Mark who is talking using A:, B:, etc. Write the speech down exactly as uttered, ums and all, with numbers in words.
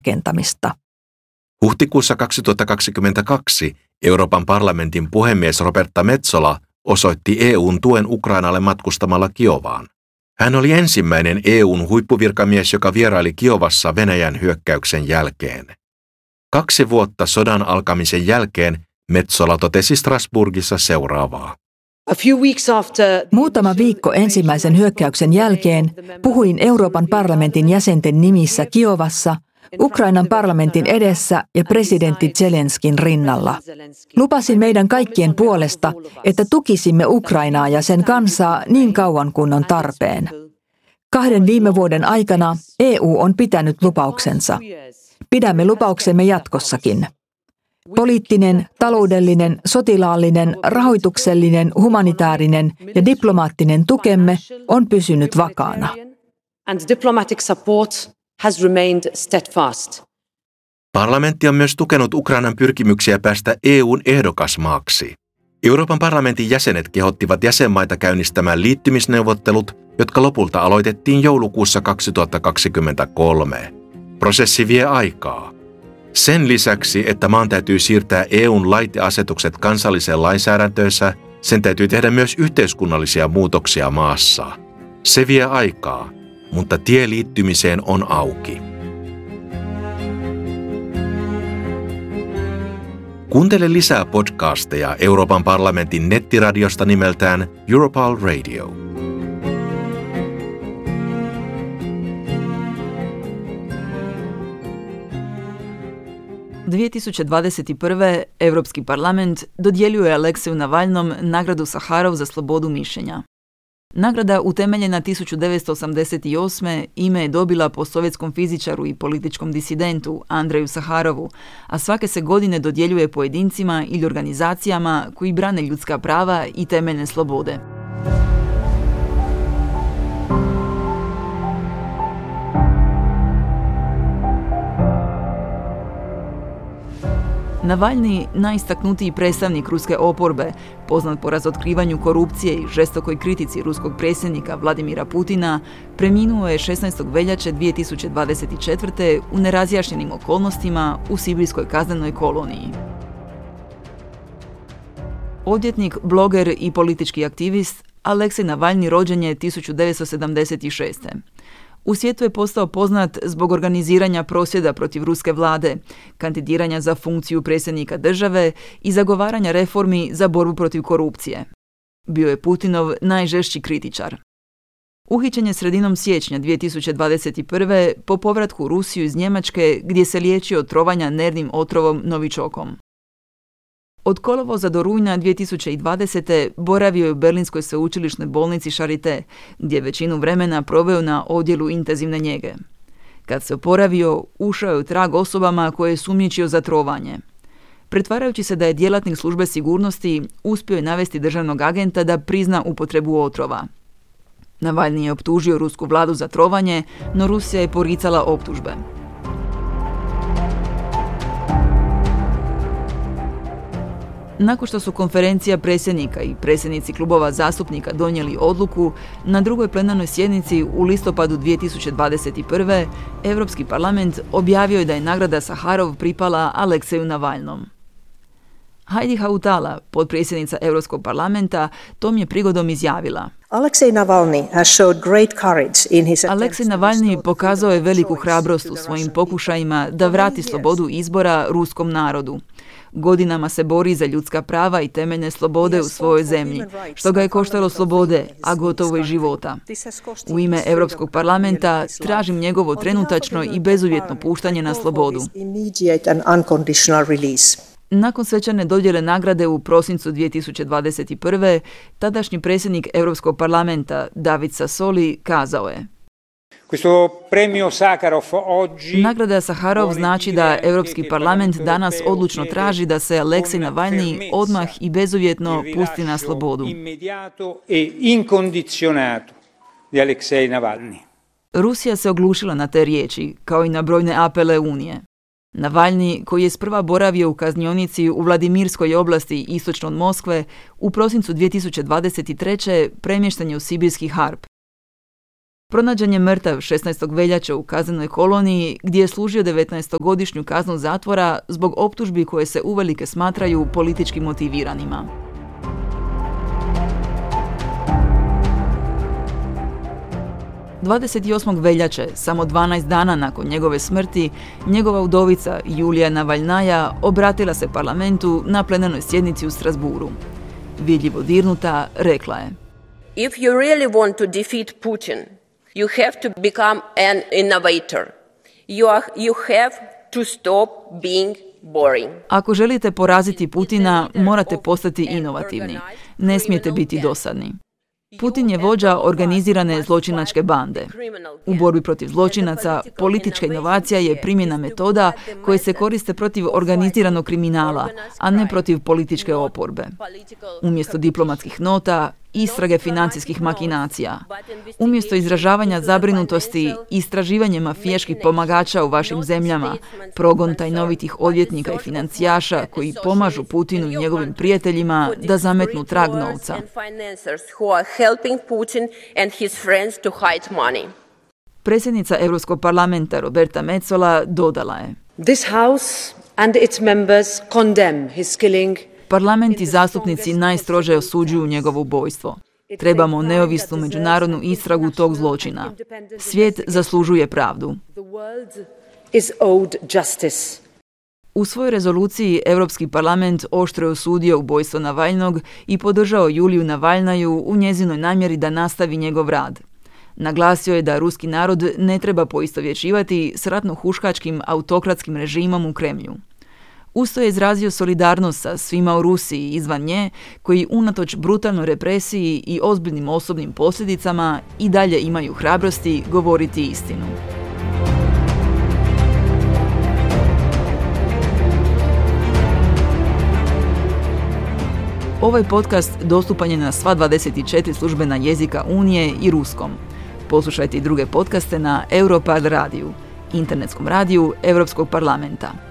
A: rakentamista.
B: Huhtikuussa kaksituhattakaksikymmentäkaksi Euroopan parlamentin puhemies Roberta Metsola osoitti E U:n tuen Ukrainalle matkustamalla Kiovaan. Hän oli ensimmäinen E U:n huippuvirkamies, joka vieraili Kiovassa Venäjän hyökkäyksen jälkeen. Kaksi vuotta sodan alkamisen jälkeen Metsola totesi Strasbourgissa seuraavaa.
A: Muutama viikko ensimmäisen hyökkäyksen jälkeen puhuin Euroopan parlamentin jäsenten nimissä Kiovassa, Ukrainan parlamentin edessä ja presidentti Zelenskin rinnalla. Lupasin meidän kaikkien puolesta, että tukisimme Ukrainaa ja sen kansaa niin kauan kuin on tarpeen. Kahden viime vuoden aikana E U on pitänyt lupauksensa. Pidämme lupauksemme jatkossakin. Poliittinen, taloudellinen, sotilaallinen, rahoituksellinen, humanitaarinen ja diplomaattinen tukemme on pysynyt vakaana.
B: Parlamentti on myös tukenut Ukrainan pyrkimyksiä päästä E U:n ehdokasmaaksi. Euroopan parlamentin jäsenet kehottivat jäsenmaita käynnistämään liittymisneuvottelut, jotka lopulta aloitettiin joulukuussa kaksituhattakaksikymmentäkolme. Prosessi vie aikaa. Sen lisäksi, että maan täytyy siirtää E U:n lait ja asetukset kansalliseen lainsäädäntöönsä, sen täytyy tehdä myös yhteiskunnallisia muutoksia maassa. Se vie aikaa, mutta tie liittymiseen on auki. Kuuntele lisää podcasteja Euroopan parlamentin nettiradiosta nimeltään Europol Radio.
C: dvije tisuće dvadeset prve. Europski parlament dodjeljuje Alekseju Navalnom nagradu Saharov za slobodu mišljenja. Nagrada, utemeljena tisuću devetsto osamdeset osme. ime je dobila po sovjetskom fizičaru i političkom disidentu Andreju Saharovu, a svake se godine dodjeljuje pojedincima ili organizacijama koji brane ljudska prava i temeljne slobode. Navalni, najistaknutiji predstavnik ruske oporbe, poznat po razotkrivanju korupcije i žestokoj kritici ruskog predsjednika Vladimira Putina, preminuo je šesnaestog veljače dvije tisuće dvadeset četvrte. u nerazjašnjenim okolnostima u sibirskoj kaznenoj koloniji. Odvjetnik, bloger i politički aktivist, Aleksej Navalni rođen je tisuću devetsto sedamdeset šeste. U svijetu je postao poznat zbog organiziranja prosvjeda protiv ruske vlade, kandidiranja za funkciju predsjednika države i zagovaranja reformi za borbu protiv korupcije. Bio je Putinov najžešći kritičar. Uhićen je sredinom siječnja dvije tisuće dvadeset prve. po povratku u Rusiju iz Njemačke, gdje se liječio od trovanja nervnim otrovom novičokom. Od kolovoza do rujna dvije tisuće dvadesete. boravio je u Berlinskoj sveučilišnoj bolnici Charité, gdje je većinu vremena proveo na odjelu intenzivne njege. Kad se oporavio, ušao je u trag osobama koje je sumnjičio za trovanje. Pretvarajući se da je djelatnik službe sigurnosti, uspio je navesti državnog agenta da prizna upotrebu otrova. Navalni je optužio rusku vladu za trovanje, no Rusija je poricala optužbe. Nakon što su konferencija predsjednika i predsjednici klubova zastupnika donijeli odluku, na drugoj plenarnoj sjednici u listopadu dvije tisuće dvadeset prve. Europski parlament objavio je da je nagrada Saharov pripala Alekseju Navalnom. Heidi Hautala, potpredsjednica Europskog parlamenta, tom je prigodom izjavila:
D: Alexei Navalny has showed great courage in his
C: Aleksej Navalni pokazao je veliku hrabrost u svojim pokušajima da vrati slobodu izbora ruskom narodu. Godinama se bori za ljudska prava i temeljne slobode u svojoj zemlji, što ga je koštalo slobode, a gotovo i života. U ime Europskog parlamenta tražim njegovo trenutačno i bezuvjetno puštanje na slobodu. Nakon svečane dodjele nagrade u prosincu dvije tisuće dvadeset prve. tadašnji predsjednik Europskog parlamenta David Sassoli kazao je: Nagrada Saharov znači da Europski parlament danas odlučno traži da se Aleksej Navalni odmah i bezuvjetno pusti na slobodu. Rusija se oglušila na te riječi, kao i na brojne apele Unije. Navalni, koji je sprva boravio u kaznionici u Vladimirskoj oblasti istočno od Moskve, u prosincu dvije tisuće dvadeset treće. premješten je u sibirski Harp. Pronađen je mrtav šesnaestog veljače u kaznenoj koloniji gdje je služio devetnaestogodišnju kaznu zatvora zbog optužbi koje se uvelike smatraju politički motiviranima. dvadeset osmog veljače, samo dvanaest dana nakon njegove smrti, njegova udovica Julija Navalnaja obratila se parlamentu na plenarnoj sjednici u Strasburu. Vidljivo dirnuta, rekla je:
E: If you really want to defeat Putin, you have to become an innovator. You, are, you have to stop being boring.
C: Ako želite poraziti Putina, morate postati inovativni. Ne smijete biti dosadni. Putin je vođa organizirane zločinačke bande. U borbi protiv zločinaca, politička inovacija je primjena metoda koje se koriste protiv organiziranog kriminala, a ne protiv političke oporbe. Umjesto diplomatskih nota, istrage financijskih makinacija. Umjesto izražavanja zabrinutosti, istraživanje mafijaških pomagača u vašim zemljama, progon tajnovitih odvjetnika i financijaša koji pomažu Putinu i njegovim prijateljima da zametnu trag novca. Predsjednica Europskog parlamenta Roberta Metsola dodala je:
F: This house and its members condemn his killing.
C: Parlament i zastupnici najstrože osuđuju njegovo ubojstvo. Trebamo neovisnu međunarodnu istragu tog zločina. Svijet zaslužuje pravdu. U svojoj rezoluciji Europski parlament oštro je osudio ubojstvo Navalnog i podržao Juliju Navalnaju u njezinoj namjeri da nastavi njegov rad. Naglasio je da ruski narod ne treba poistovjećivati s ratno-huškačkim autokratskim režimom u Kremlju. Usto je izrazio solidarnost sa svima u Rusiji i izvan nje, koji unatoč brutalnoj represiji i ozbiljnim osobnim posljedicama i dalje imaju hrabrosti govoriti istinu. Ovaj podcast dostupan je na sva dvadeset četiri službena jezika Unije i ruskom. Poslušajte i druge podcaste na Europarl radiju, internetskom radiju Europskog parlamenta.